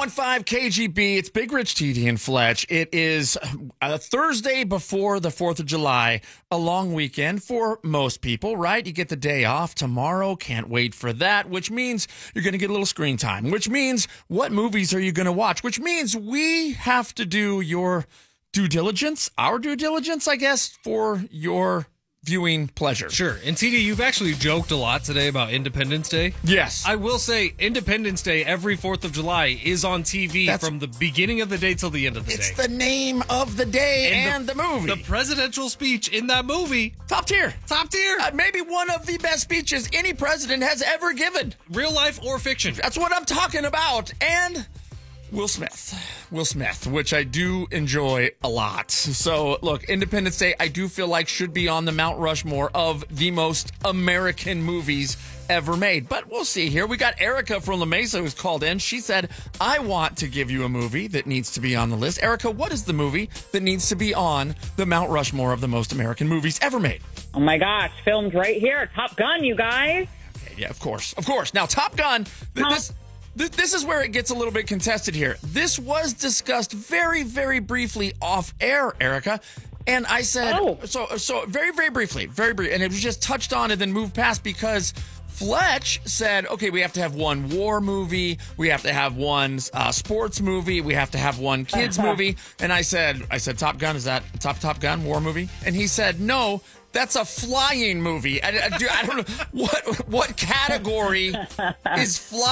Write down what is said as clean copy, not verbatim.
101.5 KGB. It's Big Rich, TD, and Fletch. It is a Thursday before the 4th of July, a long weekend for most people, right? You get the day off tomorrow. Can't wait for that, which means you're going to get a little screen time, which means what movies are you going to watch, which means we have to do your due diligence, our due diligence, I guess, for your viewing pleasure. Sure. And TD, you've actually joked a lot today about Independence Day. Yes. I will say Independence Day every 4th of July is on TV from the beginning of the day till the end of the day. It's the name of the day and the movie. The presidential speech in that movie. Top tier. Top tier. Maybe one of the best speeches any president has ever given. Real life or fiction. That's what I'm talking about. And Will Smith, which I do enjoy a lot. So, look, Independence Day, I do feel like should be on the Mount Rushmore of the most American movies ever made. But we'll see here. We got Erica from La Mesa who's called in. She said, I want to give you a movie that needs to be on the list. Erica, what is the movie that needs to be on the Mount Rushmore of the most American movies ever made? Oh, my gosh. Filmed right here. Top Gun, you guys. Okay, yeah, of course. Of course. Now, Top Gun, This is where it gets a little bit contested here. This was discussed very, very briefly off air, Erica. And I said, so very, very briefly, and it was just touched on and then moved past because Fletch said, okay, we have to have one war movie, we have to have one sports movie, we have to have one kids movie. And I said, Top Gun, is that Top Gun war movie? And he said, no. That's a flying movie. I don't know what category is flying.